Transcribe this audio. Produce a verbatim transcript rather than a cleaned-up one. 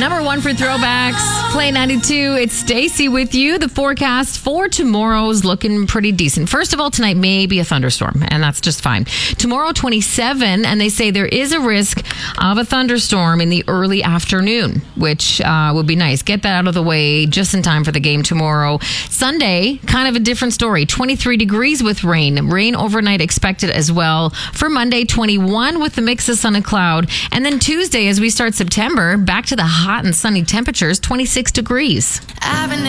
Number one for throwbacks, Play ninety-two. It's Stacy with you. The forecast for tomorrow's looking pretty decent. First of all, tonight may be a thunderstorm, and that's just fine. Tomorrow, twenty-seven, and they say there is a risk of a thunderstorm in the early afternoon, which uh, would be nice. Get that out of the way just in time for the game tomorrow. Sunday, kind of a different story. twenty-three degrees with rain. Rain overnight expected as well. For Monday, twenty-one with the mix of sun and cloud. And then Tuesday, as we start September, back to the hot and sunny temperatures, twenty-six degrees.